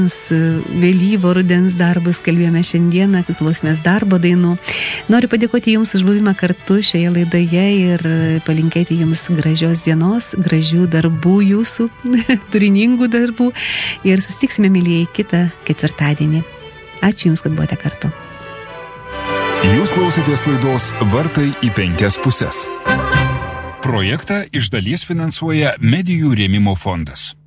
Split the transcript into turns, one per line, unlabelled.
Vėlyvo rudens darbus kalbėjome šiandieną, klausomės darbo dainų. Noriu padėkoti Jums už buvimą kartu šioje laidoje ir palinkėti Jums gražios dienos, gražių darbų jūsų, turiningų darbų ir susitiksime, mylėjai, kitą ketvirtadienį. Ačiū Jums, kad buvote kartu.
Jūs klausėtės laidos Vartai į 5 puses. Projektą iš dalies finansuoja Medijų rėmimo fondas.